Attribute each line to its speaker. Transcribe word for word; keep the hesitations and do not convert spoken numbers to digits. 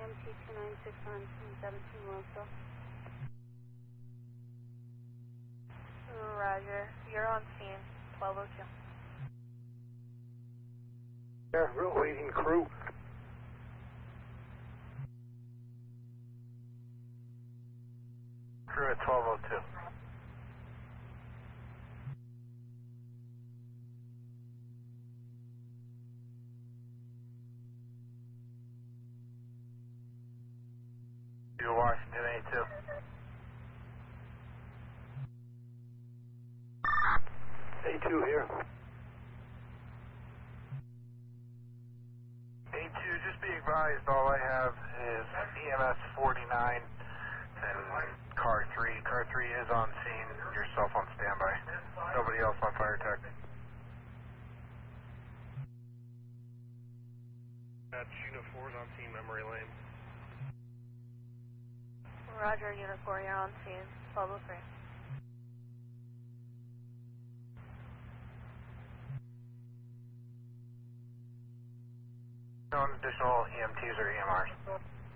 Speaker 1: M T two nine six on seventeen Wilsville.
Speaker 2: Roger. You're on scene, twelve oh two.
Speaker 3: Yeah, real waiting crew.
Speaker 4: Crew at twelve oh two. You're Washington A two.
Speaker 3: A two here.
Speaker 4: A two, just be advised, all I have is E M S forty-nine and car three. Car three is on scene, yourself on standby. Nobody else on fire tech.
Speaker 3: That's Unit four is on scene, memory lane.
Speaker 2: Roger, Unit four, you're on scene, twelve oh three.
Speaker 4: No additional E M Ts or E M Rs.